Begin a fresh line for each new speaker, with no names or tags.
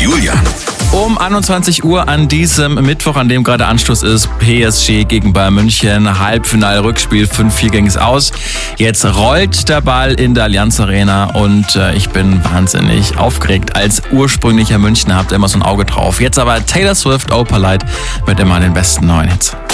Julian.
Um 21 Uhr an diesem Mittwoch, an dem gerade Anstoß ist, PSG gegen Bayern München, Halbfinal-Rückspiel, 5-4 ging es aus. Jetzt rollt der Ball in der Allianz Arena und ich bin wahnsinnig aufgeregt. Als ursprünglicher Münchner habt ihr immer so ein Auge drauf. Jetzt aber Taylor Swift, Opalite mit immer den besten neuen Hits.